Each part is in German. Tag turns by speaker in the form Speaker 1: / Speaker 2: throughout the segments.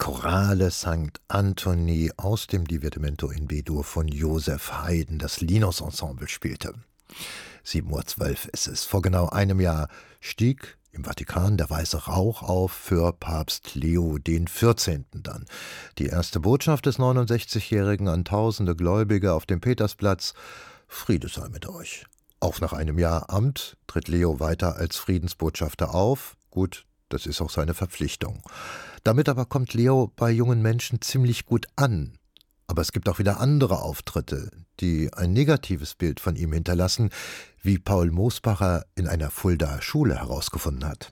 Speaker 1: Chorale St. Anthony aus dem Divertimento in B-Dur von Josef Haydn, das Linus Ensemble spielte. 7:12 Uhr ist es. Vor genau einem Jahr stieg im Vatikan der weiße Rauch auf für Papst Leo XIV. Dann. Die erste Botschaft des 69-Jährigen an tausende Gläubige auf dem Petersplatz: Friede sei mit euch. Auch nach einem Jahr Amt tritt Leo weiter als Friedensbotschafter auf. Gut, das ist auch seine Verpflichtung. Damit aber kommt Leo bei jungen Menschen ziemlich gut an. Aber es gibt auch wieder andere Auftritte, die ein negatives Bild von ihm hinterlassen, wie Paul Mosbacher in einer Fuldaer Schule herausgefunden hat.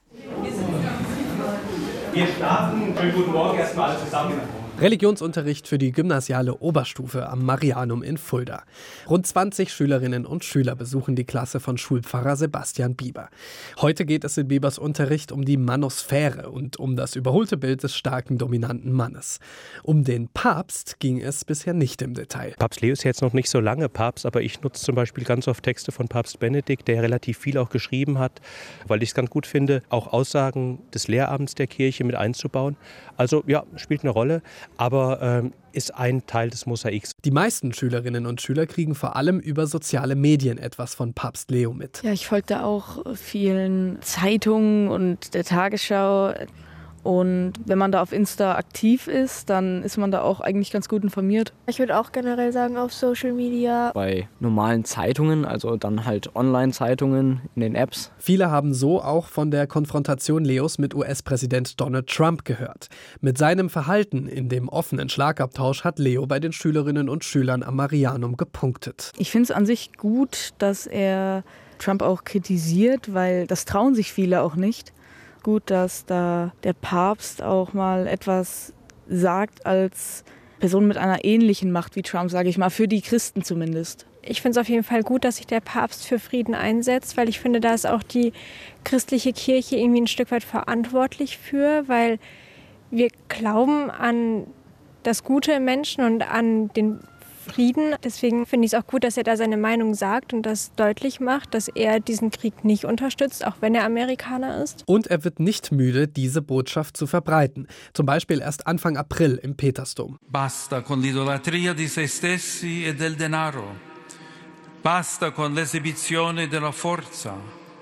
Speaker 2: Wir starten. Schönen guten Morgen erstmal alle zusammen.
Speaker 3: Religionsunterricht für die gymnasiale Oberstufe am Marianum in Fulda. Rund 20 Schülerinnen und Schüler besuchen die Klasse von Schulpfarrer Sebastian Bieber. Heute geht es in Biebers Unterricht um die Manosphäre und um das überholte Bild des starken, dominanten Mannes. Um den Papst ging es bisher nicht im Detail.
Speaker 4: Papst Leo ist jetzt noch nicht so lange Papst, aber ich nutze zum Beispiel ganz oft Texte von Papst Benedikt, der relativ viel auch geschrieben hat, weil ich es ganz gut finde, auch Aussagen des Lehramts der Kirche mit einzubauen. Also ja, spielt eine Rolle. Aber ist ein Teil des Mosaiks.
Speaker 3: Die meisten Schülerinnen und Schüler kriegen vor allem über soziale Medien etwas von Papst Leo mit.
Speaker 5: Ja, ich folgte auch vielen Zeitungen und der Tagesschau. Und wenn man da auf Insta aktiv ist, dann ist man da auch eigentlich ganz gut informiert.
Speaker 6: Ich würde auch generell sagen auf Social Media.
Speaker 7: Bei normalen Zeitungen, also dann halt Online-Zeitungen in den Apps.
Speaker 3: Viele haben so auch von der Konfrontation Leos mit US-Präsident Donald Trump gehört. Mit seinem Verhalten in dem offenen Schlagabtausch hat Leo bei den Schülerinnen und Schülern am Marianum gepunktet.
Speaker 5: Ich finde es an sich gut, dass er Trump auch kritisiert, weil das trauen sich viele auch nicht. Gut, dass da der Papst auch mal etwas sagt als Person mit einer ähnlichen Macht wie Trump, sage ich mal, für die Christen zumindest.
Speaker 6: Ich finde es auf jeden Fall gut, dass sich der Papst für Frieden einsetzt, weil ich finde, da ist auch die christliche Kirche irgendwie ein Stück weit verantwortlich für, weil wir glauben an das Gute im Menschen und an den Frieden. Deswegen finde ich es auch gut, dass er da seine Meinung sagt und das deutlich macht, dass er diesen Krieg nicht unterstützt, auch wenn er Amerikaner ist.
Speaker 3: Und er wird nicht müde, diese Botschaft zu verbreiten. Zum Beispiel erst Anfang April im Petersdom.
Speaker 8: Basta con l'idolatria di se stessi e del denaro. Basta con l'esibizione della forza.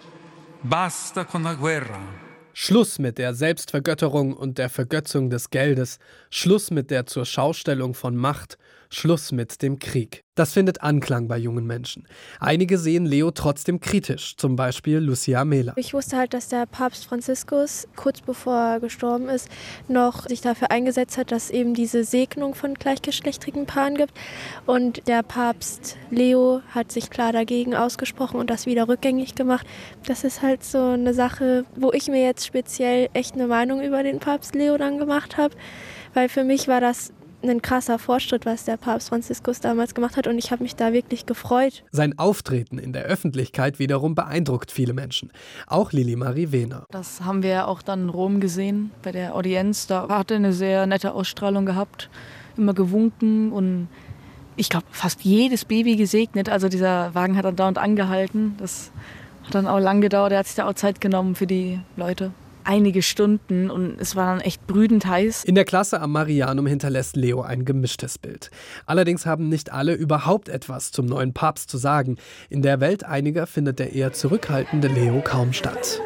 Speaker 8: Basta con la guerra.
Speaker 3: Schluss mit der Selbstvergötterung und der Vergötzung des Geldes, Schluss mit der Zurschaustellung von Macht, Schluss mit dem Krieg. Das findet Anklang bei jungen Menschen. Einige sehen Leo trotzdem kritisch, zum Beispiel Lucia Mehler.
Speaker 6: Ich wusste halt, dass der Papst Franziskus, kurz bevor er gestorben ist, noch sich dafür eingesetzt hat, dass eben diese Segnung von gleichgeschlechtlichen Paaren gibt. Und der Papst Leo hat sich klar dagegen ausgesprochen und das wieder rückgängig gemacht. Das ist halt so eine Sache, wo ich mir jetzt speziell echt eine Meinung über den Papst Leo dann gemacht habe. Weil für mich war das ein krasser Fortschritt, was der Papst Franziskus damals gemacht hat und ich habe mich da wirklich gefreut.
Speaker 3: Sein Auftreten in der Öffentlichkeit wiederum beeindruckt viele Menschen. Auch Lili Marie Wehner.
Speaker 5: Das haben wir auch dann in Rom gesehen, bei der Audienz. Da hat er eine sehr nette Ausstrahlung gehabt, immer gewunken und ich glaube fast jedes Baby gesegnet. Also dieser Wagen hat dann dauernd angehalten. Das hat dann auch lang gedauert. Er hat sich da auch Zeit genommen für die Leute. Einige Stunden und es war dann echt brütend heiß.
Speaker 3: In der Klasse am Marianum hinterlässt Leo ein gemischtes Bild. Allerdings haben nicht alle überhaupt etwas zum neuen Papst zu sagen. In der Welt einiger findet der eher zurückhaltende Leo kaum statt.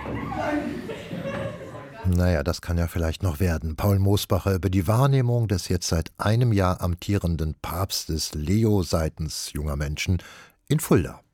Speaker 1: Naja, das kann ja vielleicht noch werden. Paul Mosbacher über die Wahrnehmung des jetzt seit einem Jahr amtierenden Papstes Leo seitens junger Menschen in Fulda.